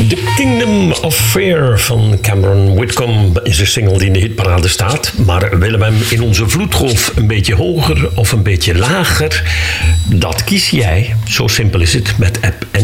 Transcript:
The Kingdom of Fear van Cameron Whitcomb is een single die in de hitparade staat. Maar willen we hem in onze vloedgolf een beetje hoger of een beetje lager? Dat kies jij. Zo simpel is het met app en